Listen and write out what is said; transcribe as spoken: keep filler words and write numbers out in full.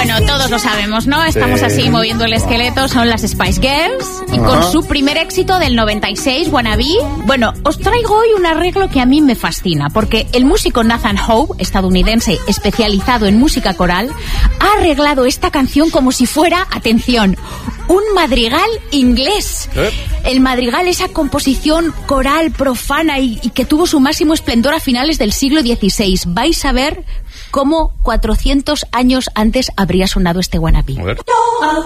Bueno, todos lo sabemos, ¿no? Estamos Sí. así moviendo el esqueleto, son las Spice Girls. Y Ajá. con su primer éxito del noventa y seis, Wannabe. Bueno, os traigo hoy un arreglo que a mí me fascina, porque el músico Nathan Howe, estadounidense especializado en música coral, ha arreglado esta canción como si fuera, atención, un madrigal inglés. ¿Eh? El madrigal, esa composición coral profana y, y que tuvo su máximo esplendor a finales del siglo dieciséis. Vais a ver cómo cuatrocientos años antes habría sonado este Wannabe. A ver.